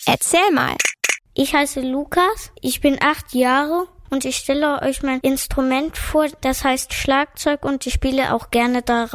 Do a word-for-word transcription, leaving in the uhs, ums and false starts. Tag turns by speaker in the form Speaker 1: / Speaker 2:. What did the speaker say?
Speaker 1: Erzähl mal.
Speaker 2: Ich heiße Lukas, ich bin acht Jahre und ich stelle euch mein Instrument vor, das heißt Schlagzeug und ich spiele auch gerne darauf.